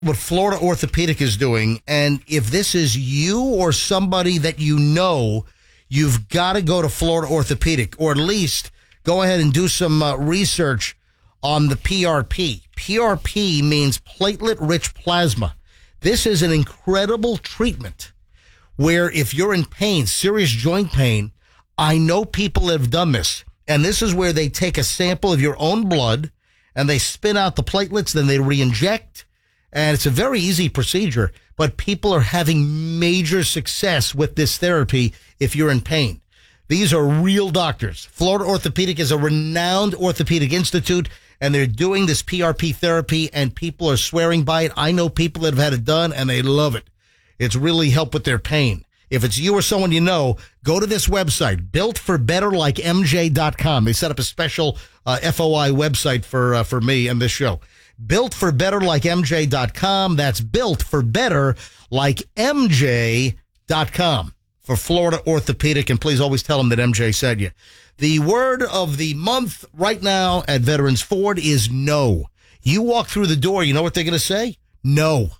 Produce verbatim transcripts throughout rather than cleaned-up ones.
what Florida Orthopedic is doing, and if this is you or somebody that you know, you've got to go to Florida Orthopedic, or at least go ahead and do some uh, research on the P R P. P R P means platelet-rich plasma. This is an incredible treatment where if you're in pain, serious joint pain, I know people that have done this, and this is where they take a sample of your own blood and they spin out the platelets, then they re-inject, and it's a very easy procedure, but people are having major success with this therapy if you're in pain. These are real doctors. Florida Orthopedic is a renowned orthopedic institute, and they're doing this P R P therapy, and people are swearing by it. I know people that have had it done, and they love it. It's really helped with their pain. If it's you or someone you know, go to this website, built for better like M J dot com. They set up a special uh, F O I website for uh, for me and this show. built for better like M J dot com. That's built for better like M J dot com for Florida Orthopedic. And please always tell them that M J said you. The word of the month right now at Veterans Ford is no. You walk through the door, you know what they're going to say? No.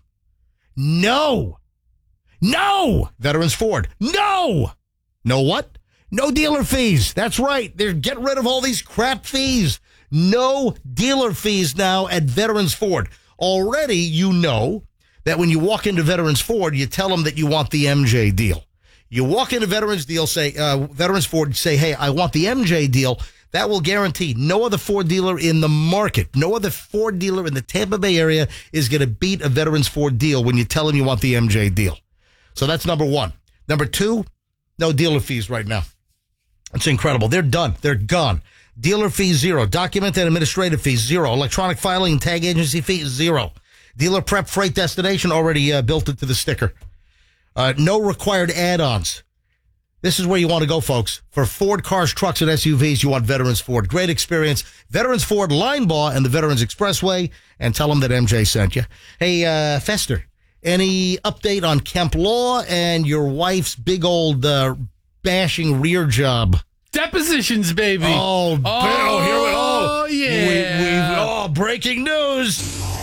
No. No! Veterans Ford. No! No what? No dealer fees. That's right. They're getting rid of all these crap fees. No dealer fees now at Veterans Ford. Already, you know that when you walk into Veterans Ford, you tell them that you want the M J deal. You walk into Veterans deal, say uh, Veterans Ford, say, hey, I want the M J deal. That will guarantee no other Ford dealer in the market, no other Ford dealer in the Tampa Bay area is going to beat a Veterans Ford deal when you tell them you want the M J deal. So that's number one. Number two, no dealer fees right now. It's incredible. They're done. They're gone. Dealer fees, zero. Document and administrative fees, zero. Electronic filing and tag agency fees, zero. Dealer prep freight destination, already uh, built into the sticker. Uh, no required add-ons. This is where you want to go, folks. For Ford cars, trucks, and S U Vs, you want Veterans Ford. Great experience. Veterans Ford, Line Bar, and the Veterans Expressway. And tell them that M J sent you. Hey, uh, Fester. Any update on Kemp Law and your wife's big old uh, bashing rear job? Depositions, baby. Oh, oh, oh here we go. Oh, yeah. We, we, oh, breaking news.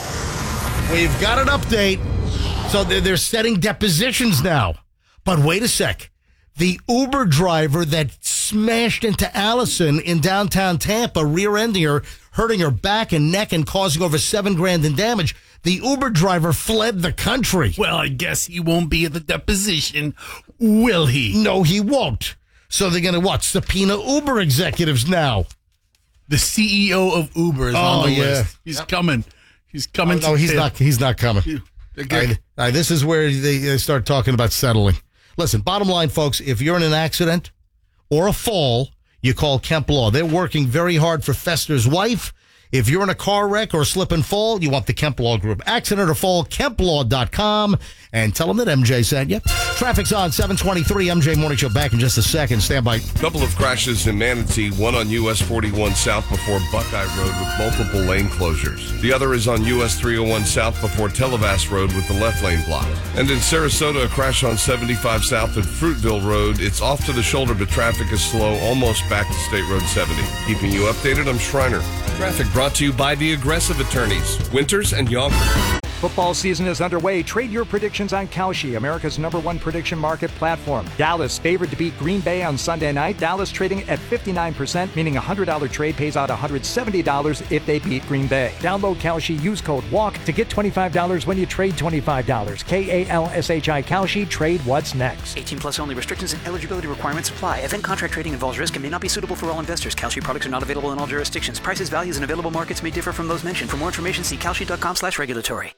We've got an update. So they're, they're setting depositions now. But wait a sec. The Uber driver that smashed into Allison in downtown Tampa, rear-ending her, hurting her back and neck and causing over seven grand in damage. The Uber driver fled the country. Well, I guess he won't be at the deposition, will he? No, he won't. So they're going to, what, subpoena Uber executives now? The C E O of Uber is oh, on the yeah. list. He's yep. coming. He's coming. Oh, no, he's not, he's not coming. All right, all right, this is where they, they start talking about settling. Listen, bottom line, folks, if you're in an accident or a fall, you call Kemp Law. They're working very hard for Fester's wife. If you're in a car wreck or slip and fall, you want the Kemp Law Group. Accident or fall, kemp law dot com. And tell them that M J sent you. Traffic's on seven twenty-three. M J Morning Show back in just a second. Stand by. Couple of crashes in Manatee, one on U S forty-one South before Buckeye Road with multiple lane closures. The other is on U S three oh one South before Televas Road with the left lane blocked. And in Sarasota, a crash on seventy-five South at Fruitville Road. It's off to the shoulder, but traffic is slow, almost back to State Road seventy. Keeping you updated, I'm Schreiner. Traffic brought to you by the Aggressive Attorneys, Winters and Yonkers. Football season is underway. Trade your predictions on Kalshi, America's number one prediction market platform. Dallas favored to beat Green Bay on Sunday night. Dallas trading at fifty-nine percent, meaning a one hundred dollars trade pays out one hundred seventy dollars if they beat Green Bay. Download Kalshi, use code WALK to get twenty-five dollars when you trade twenty-five dollars. K A L S H I Kalshi, trade what's next. eighteen plus only. Restrictions and eligibility requirements apply. Event contract trading involves risk and may not be suitable for all investors. Kalshi products are not available in all jurisdictions. Prices, values, and available markets may differ from those mentioned. For more information, see kalshi dot com slash regulatory.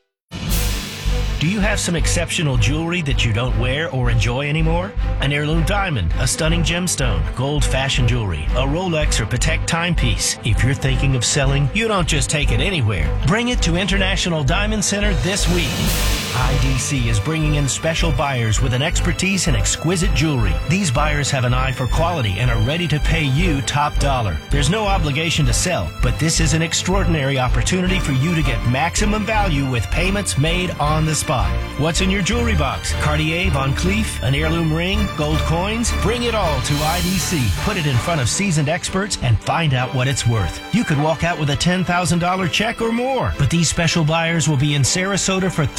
Do you have some exceptional jewelry that you don't wear or enjoy anymore? An heirloom diamond, a stunning gemstone, gold fashion jewelry, a Rolex or Patek timepiece. If you're thinking of selling, you don't just take it anywhere. Bring it to International Diamond Center this week. I D C is bringing in special buyers with an expertise in exquisite jewelry. These buyers have an eye for quality and are ready to pay you top dollar. There's no obligation to sell, but this is an extraordinary opportunity for you to get maximum value with payments made on the spot. What's in your jewelry box? Cartier, Van Cleef, an heirloom ring, gold coins? Bring it all to I D C. Put it in front of seasoned experts and find out what it's worth. You could walk out with a ten thousand dollars check or more, but these special buyers will be in Sarasota for